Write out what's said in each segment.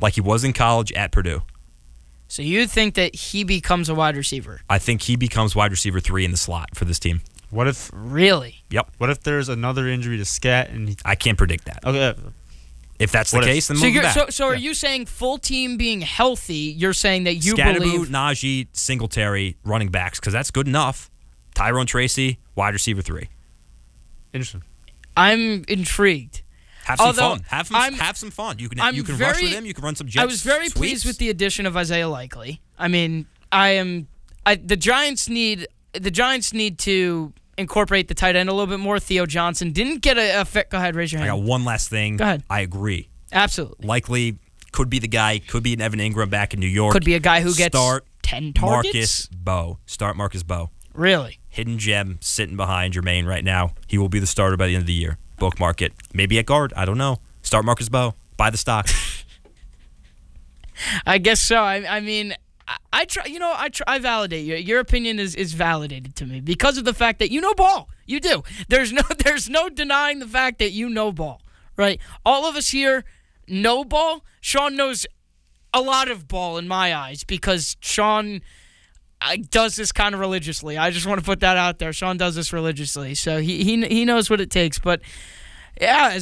like he was in college at Purdue. So you think that he becomes a wide receiver? I think he becomes wide receiver 3 in the slot for this team. What if Really? Yep. What if there's another injury to Scat and I can't predict that. okay? If that's the case, then move him back. So are you saying full team being healthy, you're saying that you Scatterboo, believe... Najee, Singletary, running backs, because that's good enough. Tyrone Tracy, wide receiver 3. Interesting. I'm intrigued. Have some Although, fun. Have some fun. You can rush with him. You can run some jets. I was very pleased with the addition of Isaiah Likely. I mean, the Giants need to incorporate the tight end a little bit more. Theo Johnson didn't get a fit. Go ahead, raise your hand. I got one last thing. Go ahead. I agree. Absolutely. Likely could be the guy. Could be an Evan Ingram back in New York. Could be a guy who gets Start 10 targets. Marcus Bowe. Start Marcus Bowe. Really? Hidden gem sitting behind Jermaine right now. He will be the starter by the end of the year. Bookmark it. Maybe at guard. I don't know. Start Marcus Bowe. Buy the stock. I guess so. I mean, I try. I validate you. Your opinion is validated to me because of the fact that you know ball. You do. There's no denying the fact that you know ball, right? All of us here know ball. Sean knows a lot of ball in my eyes because Sean does this kind of religiously. I just want to put that out there. Sean does this religiously, so he knows what it takes. But yeah,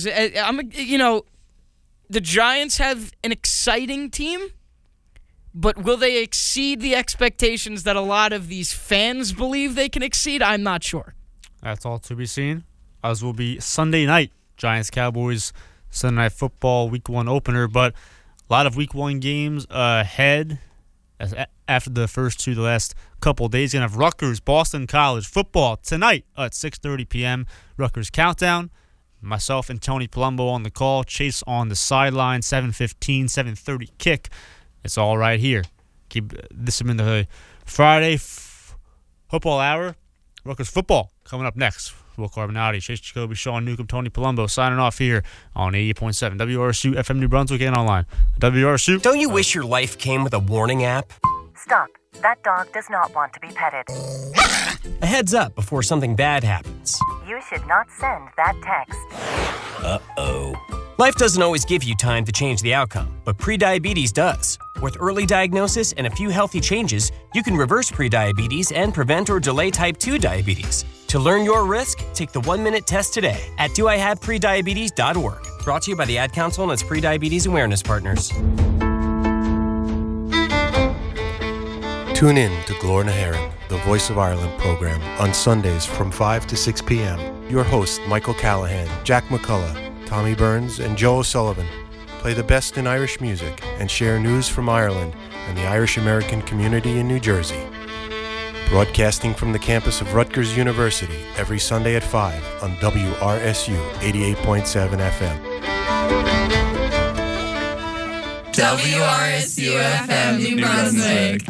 the Giants have an exciting team. But will they exceed the expectations that a lot of these fans believe they can exceed? I'm not sure. That's all to be seen. As will be Sunday night, Giants-Cowboys, Sunday Night Football Week 1 opener. But a lot of Week 1 games ahead. After the last couple of days, you're going to have Rutgers, Boston College football tonight at 6:30 p.m. Rutgers Countdown. Myself and Tony Palumbo on the call. Chase on the sideline, 7:15, 7:30 kick. It's all right here. Keep this in the Friday football hour. Rutgers football coming up next. Will Carbonati, Chase Jacoby, Sean Newcomb, Tony Palumbo signing off here on 88.7 WRSU FM New Brunswick and online. WRSU. Don't you wish your life came with a warning app? Stop. That dog does not want to be petted. A heads up before something bad happens. You should not send that text. Uh-oh. Life doesn't always give you time to change the outcome, but prediabetes does. With early diagnosis and a few healthy changes, you can reverse prediabetes and prevent or delay type 2 diabetes. To learn your risk, take the 1-minute test today at doihaveprediabetes.org. Brought to you by the Ad Council and its prediabetes awareness partners. Tune in to Glorna Heron, the Voice of Ireland program, on Sundays from 5 to 6 p.m. Your hosts, Michael Callahan, Jack McCullough, Tommy Burns, and Joe O'Sullivan play the best in Irish music and share news from Ireland and the Irish-American community in New Jersey. Broadcasting from the campus of Rutgers University every Sunday at 5 on WRSU 88.7 FM. WRSU FM New Brunswick.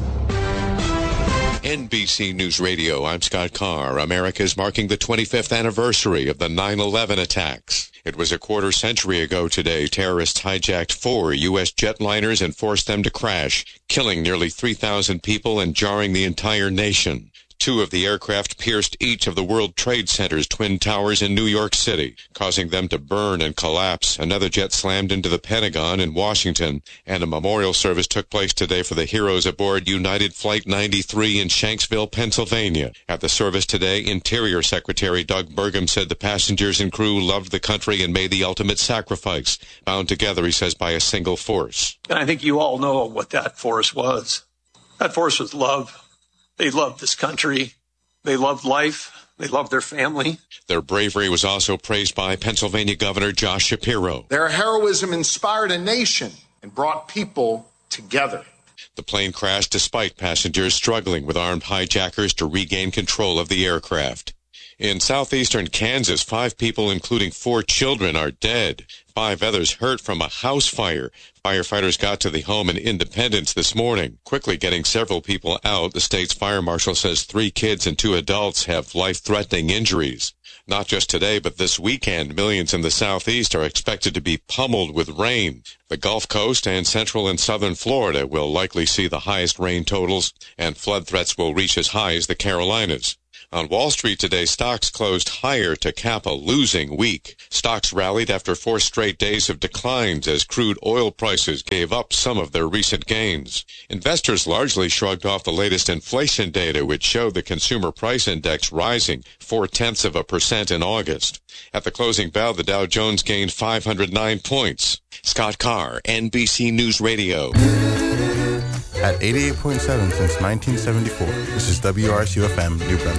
NBC News Radio, I'm Scott Carr. America is marking the 25th anniversary of the 9/11 attacks. It was a quarter century ago today. Terrorists hijacked 4 U.S. jetliners and forced them to crash, killing nearly 3,000 people and jarring the entire nation. 2 of the aircraft pierced each of the World Trade Center's twin towers in New York City, causing them to burn and collapse. Another jet slammed into the Pentagon in Washington, and a memorial service took place today for the heroes aboard United Flight 93 in Shanksville, Pennsylvania. At the service today, Interior Secretary Doug Burgum said the passengers and crew loved the country and made the ultimate sacrifice, bound together, he says, by a single force. And I think you all know what that force was. That force was love. They loved this country. They loved life. They loved their family. Their bravery was also praised by Pennsylvania Governor Josh Shapiro. Their heroism inspired a nation and brought people together. The plane crashed despite passengers struggling with armed hijackers to regain control of the aircraft. In southeastern Kansas, 5 people, including 4 children, are dead. 5 others hurt from a house fire. Firefighters got to the home in Independence this morning, quickly getting several people out. The state's fire marshal says 3 kids and 2 adults have life-threatening injuries. Not just today, but this weekend, millions in the southeast are expected to be pummeled with rain. The Gulf Coast and central and southern Florida will likely see the highest rain totals, and flood threats will reach as high as the Carolinas. On Wall Street today, stocks closed higher to cap a losing week. Stocks rallied after 4 straight days of declines as crude oil prices gave up some of their recent gains. Investors largely shrugged off the latest inflation data, which showed the consumer price index rising 0.4% in August. At the closing bell, the Dow Jones gained 509 points. Scott Carr, NBC News Radio. At 88.7 since 1974, this is WRSU-FM New Brunswick.